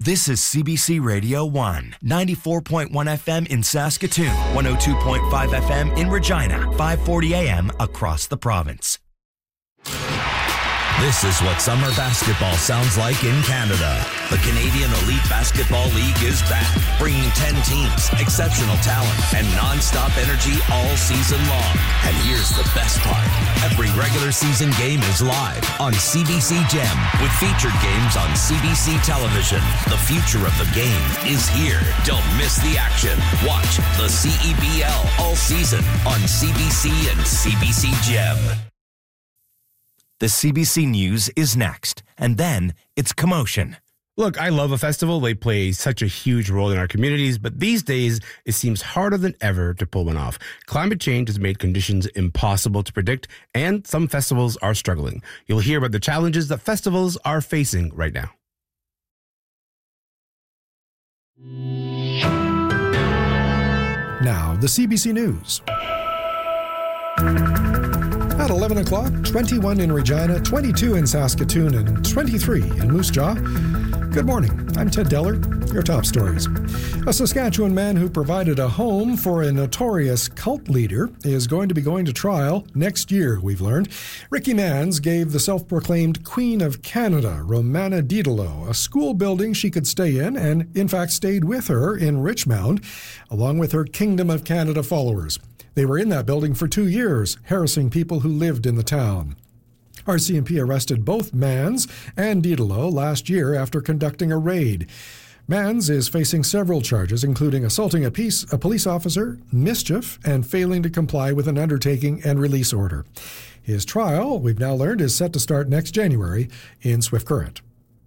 This is CBC Radio 1, 94.1 FM in Saskatoon, 102.5 FM in Regina, 540 AM across the province. This is what summer basketball sounds like in Canada. The Canadian Elite Basketball League is back, bringing 10 teams, exceptional talent, and non-stop energy all season long. And here's the best part. Every regular season game is live on CBC Gem, with featured games on CBC television. The future of the game is here. Don't miss the action. Watch the CEBL all season on CBC and CBC Gem. The CBC News is next, and then it's Commotion. Look, I love a festival. They play such a huge role in our communities, but these days it seems harder than ever to pull one off. Climate change has made conditions impossible to predict, and some festivals are struggling. You'll hear about the challenges that festivals are facing right now. Now, the CBC News. At 11 o'clock, 21 in Regina, 22 in Saskatoon, and 23 in Moose Jaw. Good morning. I'm Ted Deller. Your top stories. A Saskatchewan man who provided a home for a notorious cult leader is going to be going to trial next year, we've learned. Ricky Mans gave the self-proclaimed Queen of Canada, Romana Diderot, a school building she could stay in, and in fact stayed with her in Richmond, along with her Kingdom of Canada followers. They were in that building for 2 years, harassing people who lived in the town. RCMP arrested both Mans and Diderot last year after conducting a raid. Mans is facing several charges, including assaulting a police officer, mischief, and failing to comply with an undertaking and release order. His trial, we've now learned, is set to start next January in Swift Current.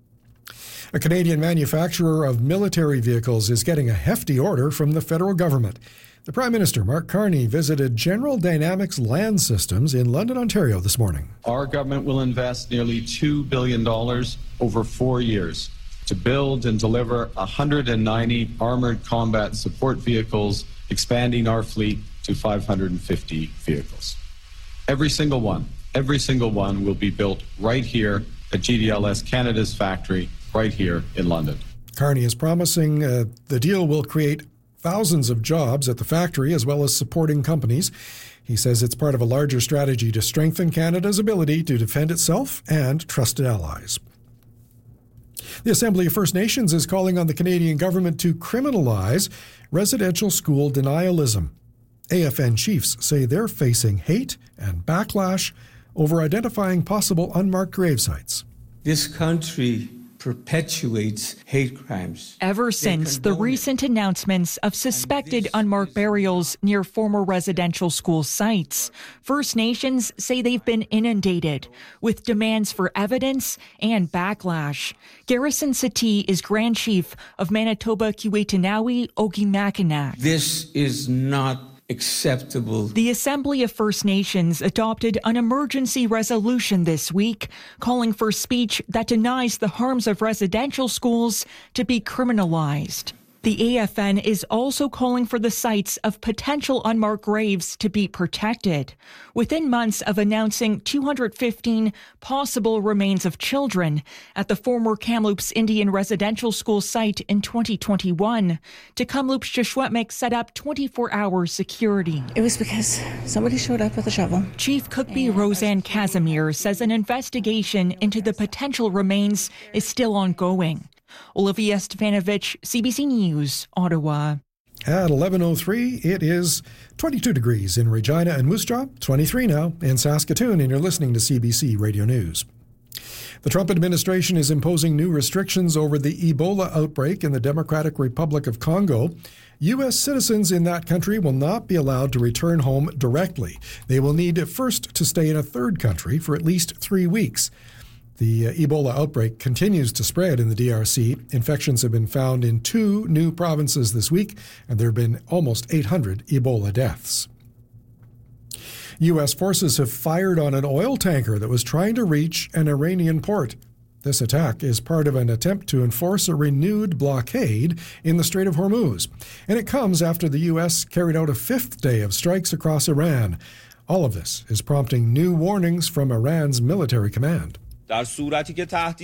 A Canadian manufacturer of military vehicles is getting a hefty order from the federal government. The Prime Minister, Mark Carney, visited General Dynamics Land Systems in London, Ontario this morning. Our government will invest nearly $2 billion over 4 years to build and deliver 190 armored combat support vehicles, expanding our fleet to 550 vehicles. Every single one will be built right here at GDLS Canada's factory, right here in London. Carney is promising the deal will create thousands of jobs at the factory as well as supporting companies. He says it's part of a larger strategy to strengthen Canada's ability to defend itself and trusted allies. The Assembly of First Nations is calling on the Canadian government to criminalize residential school denialism. AFN chiefs say they're facing hate and backlash over identifying possible unmarked grave sites. This country perpetuates hate crimes. Ever since the recent announcements of suspected unmarked burials near former residential school sites, First Nations say they've been inundated with demands for evidence and backlash. Garrison Satie is Grand Chief of Manitoba Kiwetinawi Ogimakinak. This is not acceptable. The Assembly of First Nations adopted an emergency resolution this week calling for speech that denies the harms of residential schools to be criminalized. The AFN is also calling for the sites of potential unmarked graves to be protected. Within months of announcing 215 possible remains of children at the former Kamloops Indian Residential School site in 2021, Kamloops Shishwetmik set up 24-hour security. It was because somebody showed up with a shovel. Chief Cookbee Roseanne Casimir says an investigation into the potential remains is still ongoing. Olivia Stefanovich, CBC News, Ottawa. At 11:03, it is 22 degrees in Regina and Moose Jaw, 23 now in Saskatoon, and you're listening to CBC Radio News. The Trump administration is imposing new restrictions over the Ebola outbreak in the Democratic Republic of Congo. U.S. citizens in that country will not be allowed to return home directly. They will need first to stay in a third country for at least 3 weeks. The Ebola outbreak continues to spread in the DRC. Infections have been found in 2 new provinces this week, and there have been almost 800 Ebola deaths. U.S. forces have fired on an oil tanker that was trying to reach an Iranian port. This attack is part of an attempt to enforce a renewed blockade in the Strait of Hormuz, and it comes after the U.S. carried out a 5th day of strikes across Iran. All of this is prompting new warnings from Iran's military command.